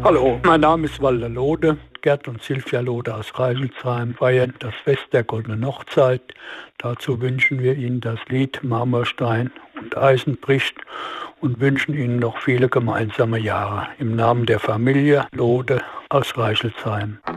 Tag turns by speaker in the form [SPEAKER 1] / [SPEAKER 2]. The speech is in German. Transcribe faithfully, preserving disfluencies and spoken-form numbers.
[SPEAKER 1] Hallo, mein Name ist Walter Lode. Gerd und Silvia Lode aus Reichelsheim feiern das Fest der Goldenen Hochzeit. Dazu wünschen wir Ihnen das Lied Marmorstein und Eisen bricht und wünschen Ihnen noch viele gemeinsame Jahre. Im Namen der Familie Lode aus Reichelsheim.